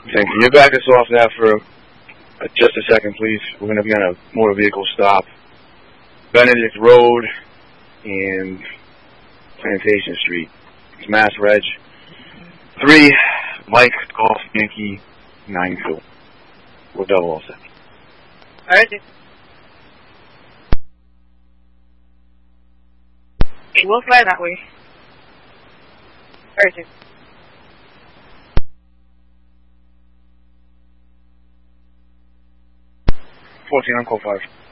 Can you back us off now for just a second, please? We're going to be on a motor vehicle stop. Benedict Road and Plantation Street. It's Mass Reg 3, Mike Golf Yankee 92. We're double all set. Alright. We'll fly that way. Urgent. 14 on call 5.